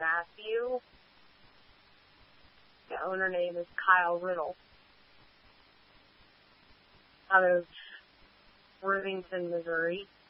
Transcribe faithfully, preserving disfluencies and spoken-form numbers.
Matthew. The owner name is Kyle Riddle. Out of Worthington, Missouri.